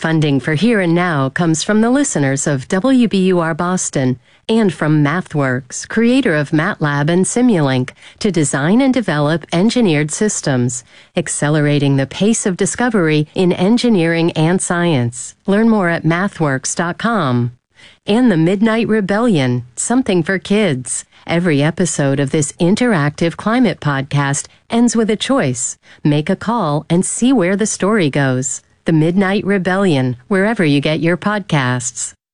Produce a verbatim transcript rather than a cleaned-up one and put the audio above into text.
Funding for Here and Now comes from the listeners of W B U R Boston and from MathWorks, creator of MATLAB and Simulink, to design and develop engineered systems, accelerating the pace of discovery in engineering and science. Learn more at mathworks dot com. And The Midnight Rebellion, something for kids. Every episode of this interactive climate podcast ends with a choice. Make a call and see where the story goes. The Midnight Rebellion, wherever you get your podcasts.